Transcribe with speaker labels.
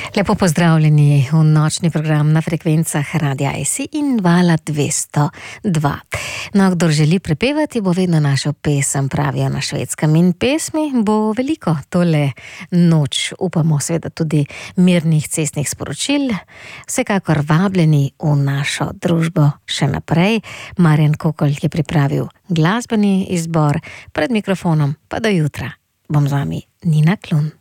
Speaker 1: Lepo pozdravljeni v nočni program na frekvencah Radia IC in Vala 202. No, kdor želi prepevati, bo vedno našel pesem, pravijo na Švedskem, in pesmi bo veliko tole noč. Upamo seveda tudi mirnih cestnih sporočil. Vsekakor vabljeni v našo družbo še naprej. Marjan Kokol je pripravil glasbeni izbor, pred mikrofonom pa do jutra. Bom z vami Nina Klun.